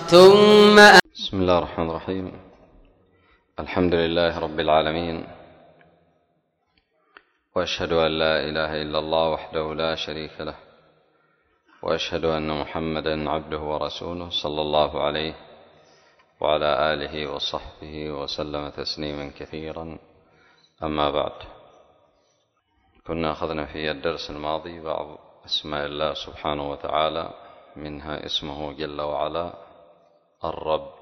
ثم بسم الله الرحمن الرحيم. الحمد لله رب العالمين، وأشهد أن لا إله إلا الله وحده لا شريك له، وأشهد أن محمدا عبده ورسوله صلى الله عليه وعلى آله وصحبه وسلم تسليما كثيرا. أما بعد، كنا أخذنا في الدرس الماضي بعض أسماء الله سبحانه وتعالى، منها اسمه جل وعلا الرب،